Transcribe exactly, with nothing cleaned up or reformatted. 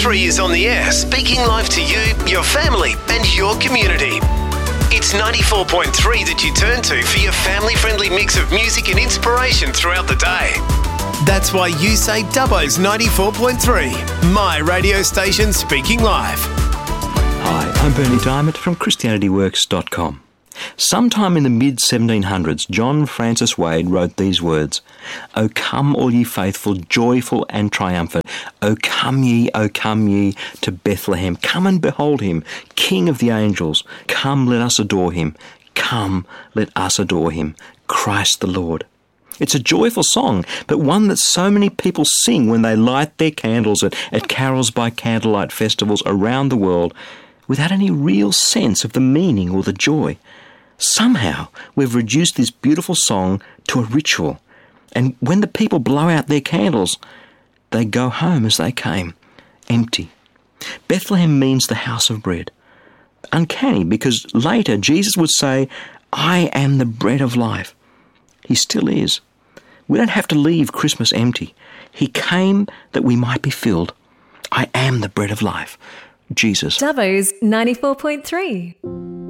Three is on the air, speaking life to you, your family and your community. It's ninety-four point three that you turn to for your family-friendly mix of music and inspiration throughout the day. That's why you say Dubbo's ninety-four point three, my radio station speaking life. Hi, I'm Bernie Diamond from Christianity Works dot com. Sometime in the mid seventeen hundreds, John Francis Wade wrote these words, "O come, all ye faithful, joyful and triumphant. O come ye, O come ye to Bethlehem. Come and behold him, King of the angels. Come, let us adore him. Come, let us adore him, Christ the Lord." It's a joyful song, but one that so many people sing when they light their candles at, at carols by candlelight festivals around the world without any real sense of the meaning or the joy. Somehow, we've reduced this beautiful song to a ritual, and when the people blow out their candles, they go home as they came, empty. Bethlehem means the house of bread. Uncanny, because later Jesus would say, "I am the bread of life." He still is. We don't have to leave Christmas empty. He came that we might be filled. I am the bread of life. Jesus. Dubbo's ninety-four point three.